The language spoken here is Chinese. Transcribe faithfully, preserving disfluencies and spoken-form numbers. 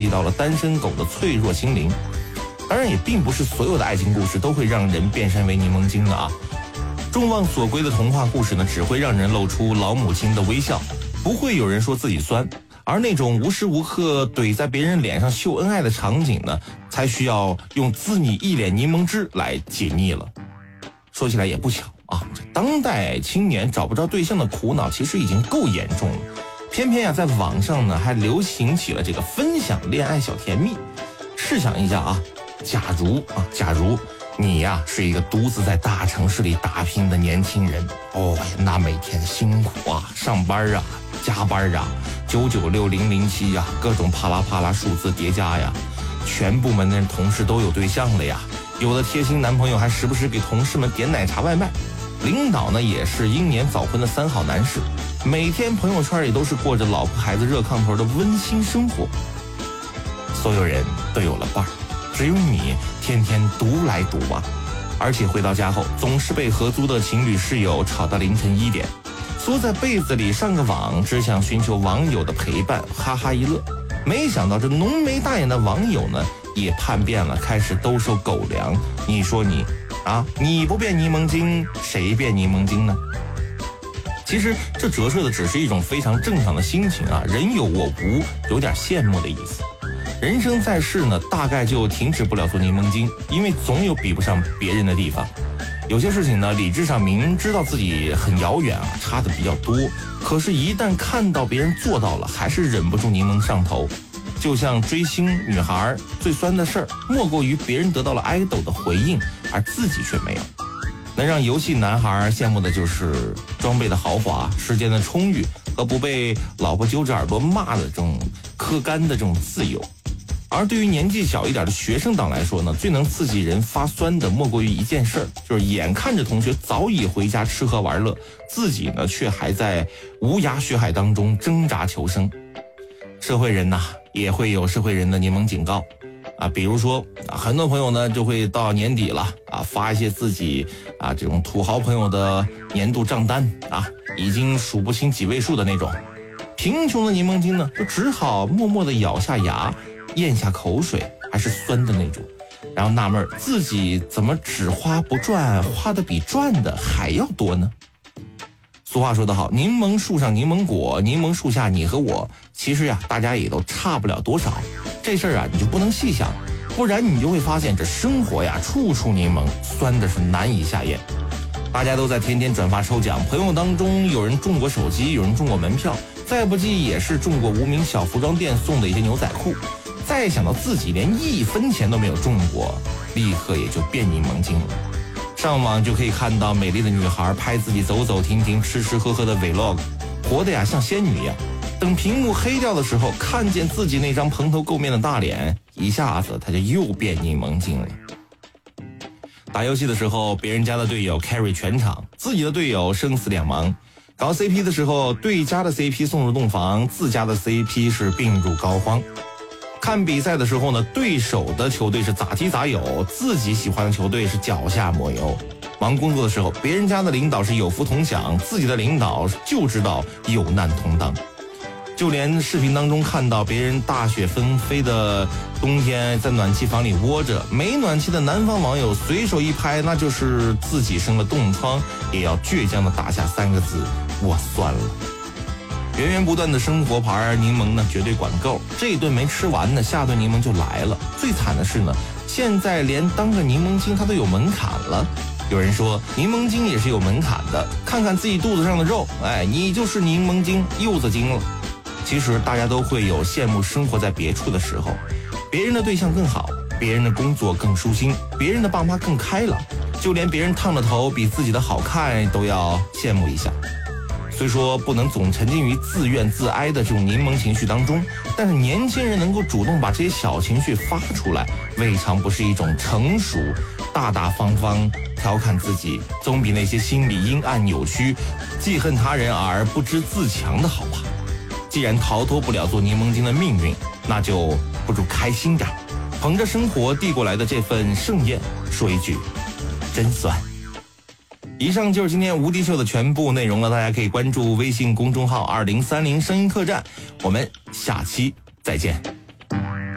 击到了单身狗的脆弱心灵。当然，也并不是所有的爱情故事都会让人变身为柠檬精的啊。众望所归的童话故事呢，只会让人露出老母亲的微笑，不会有人说自己酸。而那种无时无刻怼在别人脸上秀恩爱的场景呢，才需要用滋你一脸柠檬汁来解腻了。说起来也不巧啊，这当代青年找不着对象的苦恼其实已经够严重了，偏偏呀在网上呢还流行起了这个分享恋爱小甜蜜。试想一下啊，假如啊，假如你呀是一个独自在大城市里打拼的年轻人，哦，那每天辛苦啊，上班啊，加班啊，九九六零零七呀，各种啪啦啪啦数字叠加呀，全部门的同事都有对象了呀，有的贴心男朋友还时不时给同事们点奶茶外卖，领导呢也是英年早婚的三好男士，每天朋友圈里都是过着老婆孩子热炕头的温馨生活。所有人都有了伴儿，只有你天天独来独往，而且回到家后总是被合租的情侣室友吵到凌晨一点，缩在被子里上个网，只想寻求网友的陪伴，哈哈一乐。没想到这浓眉大眼的网友呢也叛变了，开始兜售狗粮。你说你啊，你不变柠檬精，谁变柠檬精呢？其实这折射的只是一种非常正常的心情啊，人有我无，有点羡慕的意思。人生在世呢，大概就停止不了做柠檬精，因为总有比不上别人的地方。有些事情呢，理智上明知道自己很遥远啊，差的比较多，可是一旦看到别人做到了，还是忍不住柠檬上头。就像追星女孩最酸的事儿，莫过于别人得到了爱豆的回应，而自己却没有。能让游戏男孩羡慕的就是装备的豪华、时间的充裕和不被老婆揪着耳朵骂的这种磕干的这种自由。而对于年纪小一点的学生党来说呢，最能刺激人发酸的莫过于一件事儿，就是眼看着同学早已回家吃喝玩乐，自己呢却还在无涯血海当中挣扎求生。社会人呐，也会有社会人的柠檬警告啊，比如说啊，很多朋友呢就会到年底了啊，发一些自己啊这种土豪朋友的年度账单啊，已经数不清几位数的那种。贫穷的柠檬精呢，就只好默默地咬下牙，咽下口水，还是酸的那种，然后纳闷自己怎么只花不赚，花的比赚的还要多呢？俗话说得好，柠檬树上柠檬果，柠檬树下你和我，其实呀，大家也都差不了多少。这事儿啊，你就不能细想，不然你就会发现这生活呀，处处柠檬，酸的是难以下咽。大家都在天天转发抽奖，朋友当中有人中过手机，有人中过门票，再不济也是中过无名小服装店送的一些牛仔裤。再想到自己连一分钱都没有中过，立刻也就变柠檬精了。上网就可以看到美丽的女孩拍自己走走停停、吃吃喝喝的 vlog， 活得呀像仙女一样。等屏幕黑掉的时候，看见自己那张蓬头垢面的大脸，一下子他就又变柠檬精了。打游戏的时候，别人家的队友 carry 全场，自己的队友生死两茫。搞 C P 的时候，对家的 C P 送入洞房，自家的 C P 是病入膏肓。看比赛的时候呢，对手的球队是咋踢咋有，自己喜欢的球队是脚下抹油。忙工作的时候，别人家的领导是有福同享，自己的领导就知道有难同当。就连视频当中看到别人大雪纷飞的冬天在暖气房里窝着，没暖气的南方网友随手一拍，那就是自己生了冻疮，也要倔强的打下三个字：我酸了。源源不断的生活牌柠檬呢，绝对管够，这一顿没吃完呢，下顿柠檬就来了。最惨的是呢，现在连当个柠檬精它都有门槛了。有人说柠檬精也是有门槛的，看看自己肚子上的肉，哎，你就是柠檬精、柚子精了。其实大家都会有羡慕生活在别处的时候，别人的对象更好，别人的工作更舒心，别人的爸妈更开朗，就连别人烫的头比自己的好看都要羡慕一下。虽说不能总沉浸于自怨自哀的这种柠檬情绪当中，但是年轻人能够主动把这些小情绪发出来，未尝不是一种成熟、大大方方调侃自己，总比那些心里阴暗扭曲、记恨他人而不知自强的好吧。既然逃脱不了做柠檬精的命运，那就不如开心点，捧着生活递过来的这份盛宴，说一句真酸。以上就是今天无敌秀的全部内容了，大家可以关注微信公众号二零三零声音客栈，我们下期再见。